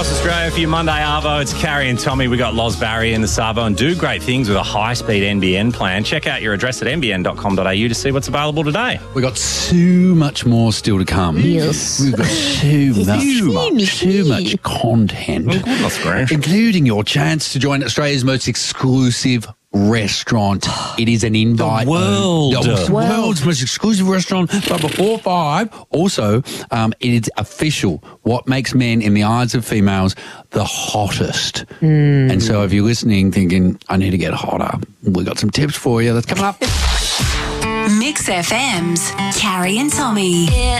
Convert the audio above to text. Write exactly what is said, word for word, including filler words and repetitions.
across Australia for your Monday Arvo. It's Carrie and Tommy. We got Loz Barry in the Savo and do great things with a high-speed N B N plan. Check out your address at n b n dot com dot a u to see what's available today. We've got too much more still to come. Yes. We've got too much, Too much. too much content, Oh, goodness gracious. including your chance to join Australia's most exclusive restaurant. It is an invite. The world. The Wow. world's most exclusive restaurant. But before five, also, um, it is official. What makes men in the eyes of females the hottest? And so if you're listening thinking, I need to get hotter, we got some tips for you. That's coming up. Mix F M's Carrie and Tommy. Yeah.